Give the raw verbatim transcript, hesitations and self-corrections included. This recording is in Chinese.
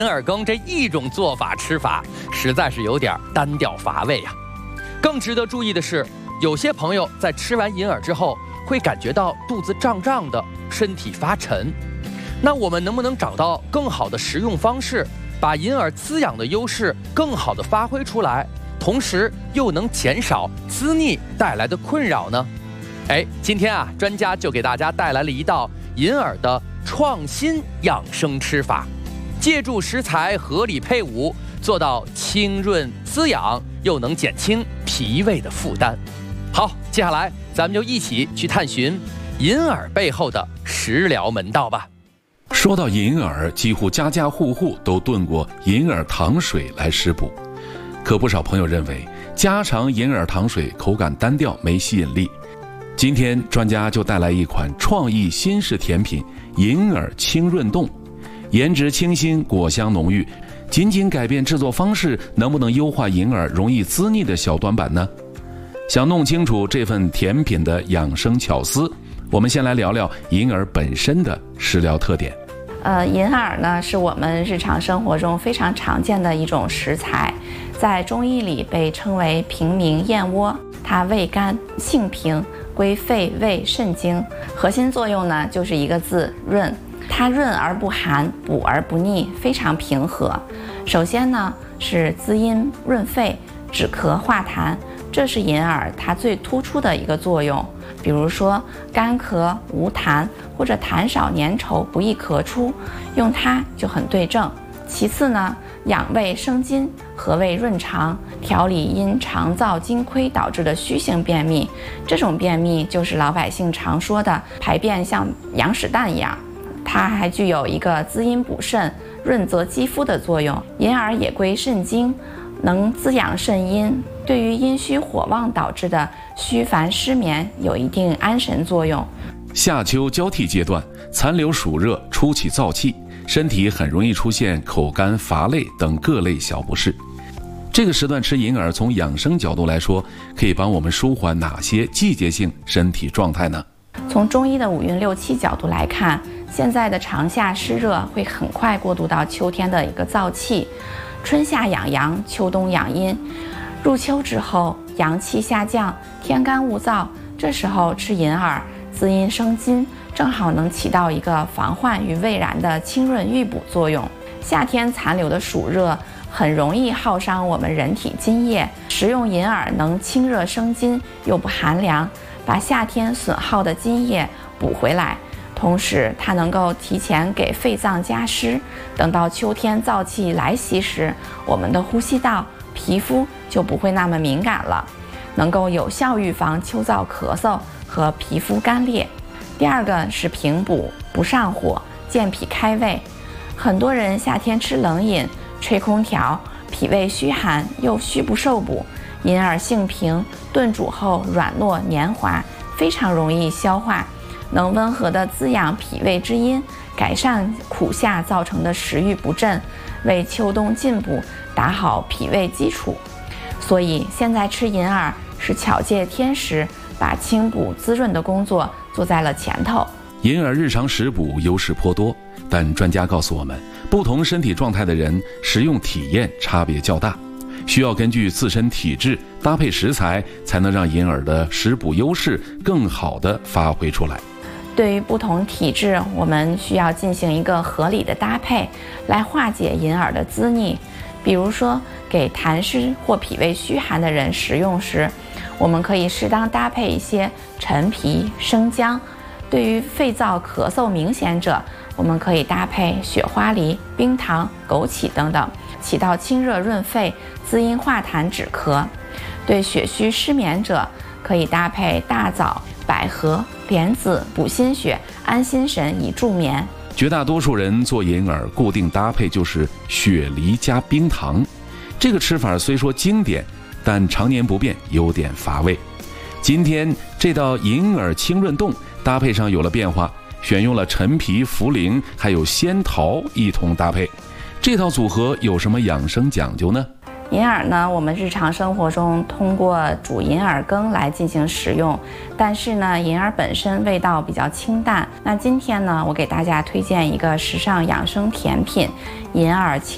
银耳羹这一种做法吃法，实在是有点单调乏味啊。更值得注意的是，有些朋友在吃完银耳之后，会感觉到肚子胀胀的，身体发沉。那我们能不能找到更好的食用方式，把银耳滋养的优势更好的发挥出来，同时又能减少滋腻带来的困扰呢？哎，今天啊，专家就给大家带来了一道银耳的创新养生吃法，借助食材合理配伍，做到清润滋养，又能减轻脾胃的负担。好，接下来咱们就一起去探寻银耳背后的食疗门道吧。 说到银耳，几乎家家户户都炖过银耳糖水来食补，可不少朋友认为家常银耳糖水口感单调，没吸引力。今天专家就带来一款创意新式甜品银耳清润冻，颜值清新，果香浓郁，仅仅改变制作方式，能不能优化银耳容易滋腻的小短板呢？想弄清楚这份甜品的养生巧思，我们先来聊聊银耳本身的食疗特点。 呃，银耳呢是我们日常生活中非常常见的一种食材，在中医里被称为平明燕窝。它味甘性平，归肺胃肾经，核心作用呢就是一个字润。它润而不寒，补而不腻，非常平和。首先呢是滋阴润肺，止咳化痰，这是银耳它最突出的一个作用。比如说干咳无痰，或者痰少粘稠不易咳出，用它就很对症。其次呢，养胃生津，和胃润肠，调理因肠燥津亏导致的虚性便秘。这种便秘就是老百姓常说的排便像羊屎蛋一样。它还具有一个滋阴补肾、润泽肌肤的作用。银耳也归肾经，能滋养肾阴，对于阴虚火旺导致的虚烦失眠有一定安神作用。 夏秋交替阶段，残留暑热，初起燥气，身体很容易出现口干乏累等各类小不适。这个时段吃银耳，从养生角度来说，可以帮我们舒缓哪些季节性身体状态呢？ 从中医的五运六气角度来看，现在的长夏湿热会很快过渡到秋天的一个燥气，春夏养阳，秋冬养阴。入秋之后，阳气下降，天干物燥，这时候吃银耳，滋阴生津，正好能起到一个防患于未然的清润预补作用。夏天残留的暑热很容易耗伤我们人体津液，食用银耳能清热生津，又不寒凉，把夏天损耗的津液补回来。同时它能够提前给肺脏加湿，等到秋天燥气来袭时，我们的呼吸道、皮肤就不会那么敏感了，能够有效预防秋燥咳嗽和皮肤干裂。第二个是平补，不上火，健脾开胃。很多人夏天吃冷饮、吹空调，脾胃虚寒又虚不受补。银耳性平，炖煮后软糯黏滑，非常容易消化，能温和地滋养脾胃之阴，改善苦夏造成的食欲不振，为秋冬进补打好脾胃基础。所以现在吃银耳是巧借天时，把清补滋润的工作做在了前头。 银耳日常食补优势颇多，但专家告诉我们，不同身体状态的人食用体验差别较大，需要根据自身体质搭配食材，才能让银耳的食补优势更好地发挥出来。 对于不同体质，我们需要进行一个合理的搭配，来化解银耳的滋腻。比如说，给痰湿或脾胃虚寒的人食用时，我们可以适当搭配一些陈皮、生姜。对于肺燥咳嗽明显者，我们可以搭配雪花梨、冰糖、枸杞等等，起到清热润肺、滋阴化痰止咳。对血虚失眠者，可以搭配大枣、百合、莲子，补心血、安心神以助眠。 绝大多数人做银耳固定搭配就是雪梨加冰糖，这个吃法虽说经典，但常年不变，有点乏味。今天这道银耳清润冻搭配上有了变化，选用了陈皮、茯苓还有仙桃一同搭配，这套组合有什么养生讲究呢？ 银耳呢，我们日常生活中通过煮银耳羹来进行食用，但是呢，银耳本身味道比较清淡。那今天呢，我给大家推荐一个时尚养生甜品——银耳清